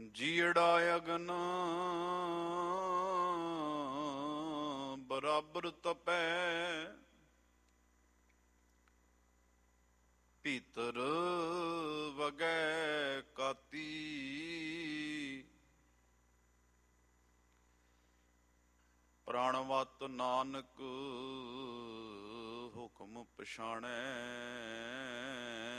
ਜੀੜਾ ਅਗਨ ਬਰਾਬਰ ਤਪੈ, ਭੀਤਰ ਵਗੈ ਕਾਤੀ। ਪ੍ਰਾਣਵਤ ਨਾਨਕ ਹੁਕਮ ਪਛਾਣੈ,